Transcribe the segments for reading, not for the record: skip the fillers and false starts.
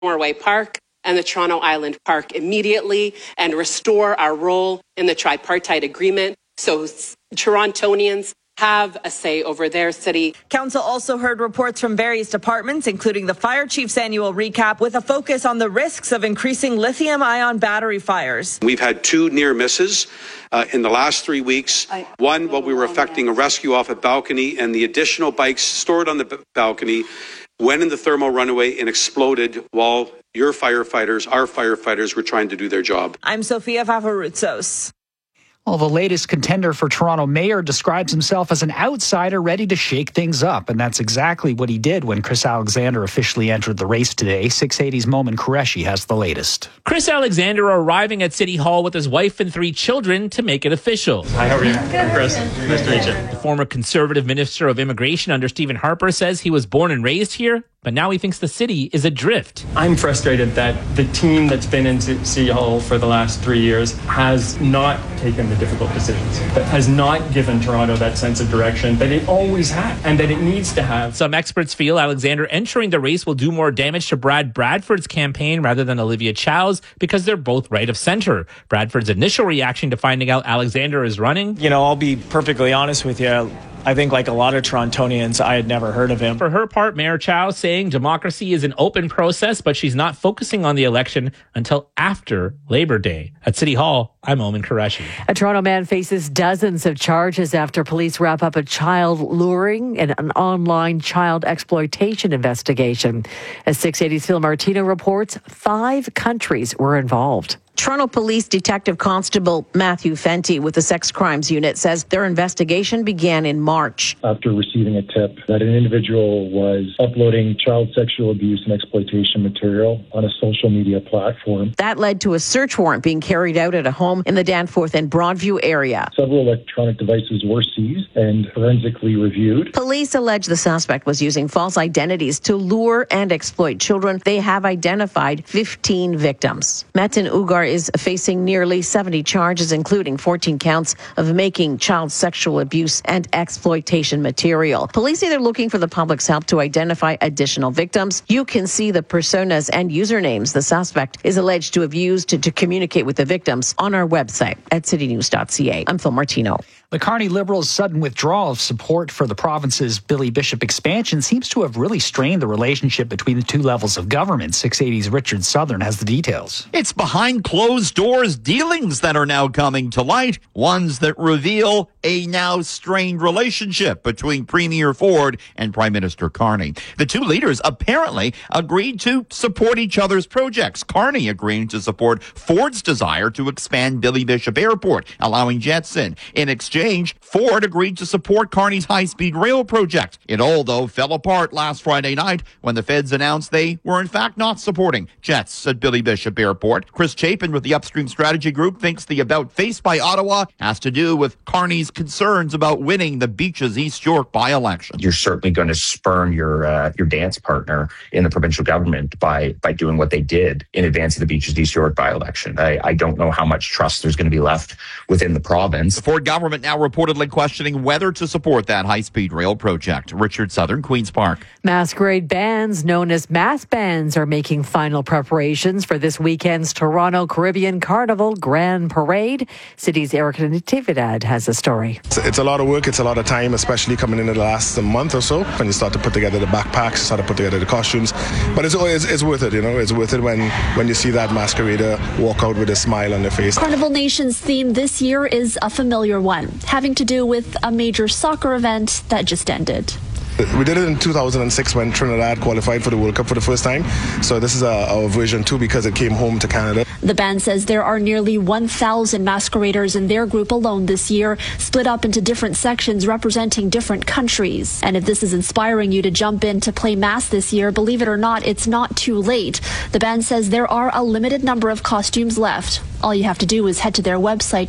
Norway Park and the Toronto Island Park immediately and restore our role in the tripartite agreement so Torontonians have a say over their city. Council also heard reports from various departments, including the fire chief's annual recap, with a focus on the risks of increasing lithium-ion battery fires. We've had 2 near misses in the last 3 weeks. One while we were effecting a rescue off a balcony, and the additional bikes stored on the balcony went in the thermal runaway and exploded while our firefighters were trying to do their job. I'm Sophia Favaroutsos. Well, the latest contender for Toronto mayor describes himself as an outsider ready to shake things up, and that's exactly what he did when Chris Alexander officially entered the race today. 680's Momin Qureshi has the latest. Chris Alexander arriving at City Hall with his wife and 3 children to make it official. Hi, how are you? I'm Chris. Nice to meet you. The former Conservative Minister of Immigration under Stephen Harper says he was born and raised here, but now he thinks the city is adrift. I'm frustrated that the team that's been in City Hall for the last 3 years has not taken the difficult decisions, that has not given Toronto that sense of direction that it always had and that it needs to have. Some experts feel Alexander entering the race will do more damage to Brad Bradford's campaign rather than Olivia Chow's because they're both right of center. Bradford's initial reaction to finding out Alexander is running. You know, I'll be perfectly honest with you. I think like a lot of Torontonians, I had never heard of him. For her part, Mayor Chow saying democracy is an open process, but she's not focusing on the election until after Labor Day. At City Hall, I'm Momin Qureshi. A Toronto man faces dozens of charges after police wrap up a child luring and an online child exploitation investigation. As 680's Phil Martino reports, 5 countries were involved. Toronto Police Detective Constable Matthew Fenty with the Sex Crimes Unit says their investigation began in March. After receiving a tip that an individual was uploading child sexual abuse and exploitation material on a social media platform. That led to a search warrant being carried out at a home in the Danforth and Broadview area. Several electronic devices were seized and forensically reviewed. Police allege the suspect was using false identities to lure and exploit children. They have identified 15 victims. Metin Ugar is facing nearly 70 charges, including 14 counts of making child sexual abuse and exploitation material. Police say they're looking for the public's help to identify additional victims. You can see the personas and usernames the suspect is alleged to have used to communicate with the victims on our website at citynews.ca. I'm Phil Martino. The Carney Liberals' sudden withdrawal of support for the province's Billy Bishop expansion seems to have really strained the relationship between the 2 levels of government. 680's Richard Southern has the details. It's behind closed doors dealings that are now coming to light, ones that reveal a now strained relationship between Premier Ford and Prime Minister Carney. The 2 leaders apparently agreed to support each other's projects. Carney agreeing to support Ford's desire to expand Billy Bishop Airport, allowing jets in. In exchange, Ford agreed to support Carney's high-speed rail project. It all, though, fell apart last Friday night when the feds announced they were in fact not supporting jets at Billy Bishop Airport. Chris Chapin with the Upstream Strategy Group thinks the about-face by Ottawa has to do with Carney's concerns about winning the Beaches East York by-election. You're certainly going to spurn your dance partner in the provincial government by doing what they did in advance of the Beaches East York by-election. I don't know how much trust there's going to be left within the province. The Ford government now reportedly questioning whether to support that high-speed rail project. Richard Southern, Queen's Park. Masquerade bands known as mass bands are making final preparations for this weekend's Toronto Caribbean Carnival Grand Parade. City's Erica Natividad has a story. It's a lot of work, it's a lot of time, especially coming into the last month or so when you start to put together the backpacks, start to put together the costumes. But it's worth it, you know. It's worth it when you see that masquerader walk out with a smile on their face. Carnival Nation's theme this year is a familiar one, having to do with a major soccer event that just ended. We did it in 2006 when Trinidad qualified for the World Cup for the first time. So this is our version 2 because it came home to Canada. The band says there are nearly 1,000 masqueraders in their group alone this year, split up into different sections representing different countries. And if this is inspiring you to jump in to play mass this year, believe it or not, it's not too late. The band says there are a limited number of costumes left. All you have to do is head to their website,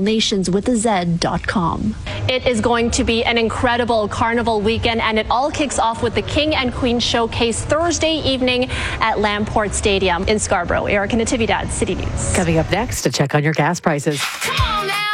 carnivalnationswithaz.com. It is going to be an incredible carnival weekend, and it all kicks off with the King and Queen Showcase Thursday evening at Lamport Stadium in Scarborough. Erica Natividad, City News. Coming up next, to check on your gas prices.